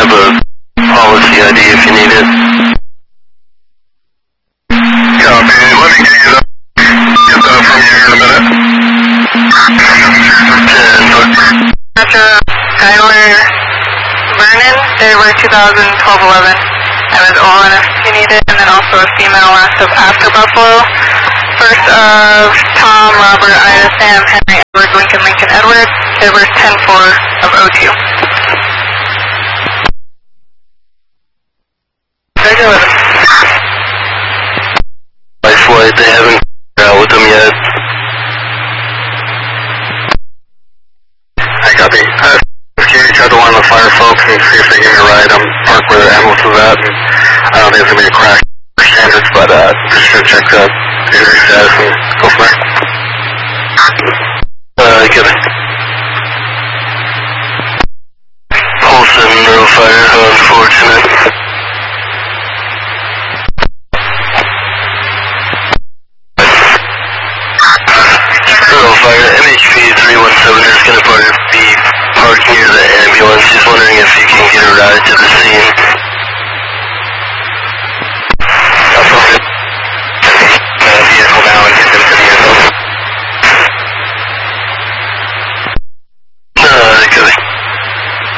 have a policy ID if you need it. Copy. Let me get you that. Get that from you in a minute. 10. After Skylar Vernon, January 2012-11. I was on if you need it, and then also a female last of after Buffalo. First of Tom, Robert, Ida, Sam, Henry, Edward, Lincoln, Lincoln, Edward. February 10-4 of 02. My flight, they haven't out with them yet. I copy. Can you try the one on the fire folks and see if they give me a ride? I'm parked where the ambulance is at, and I don't think it's going to be a crash standards, but just gonna check the injury status and go from there. Good. Polson, no fire, unfortunate. No fire, MHP 317 is going to be parked near the ambulance. He's wondering if you can get a ride to the